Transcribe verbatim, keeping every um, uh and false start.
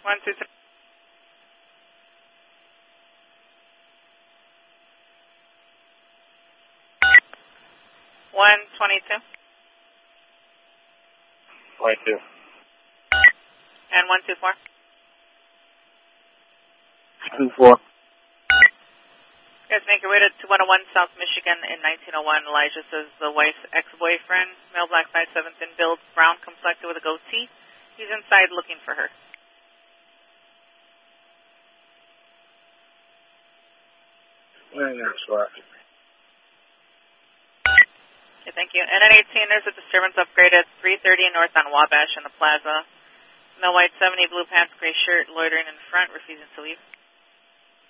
One, two, three. One, twenty-two. Twenty-two. And one, two, four. Two, four. You guys make your way to two one oh one South Michigan in nineteen oh one. Elijah says the wife's ex-boyfriend, male black five seven, thin build, brown complected with a goatee. He's inside looking for her. Very nice work. Okay, thank you. N N eighteen, there's a disturbance upgrade at three thirty north on Wabash in the plaza. Male white seventy, blue pants, gray shirt, loitering in front, refusing to leave.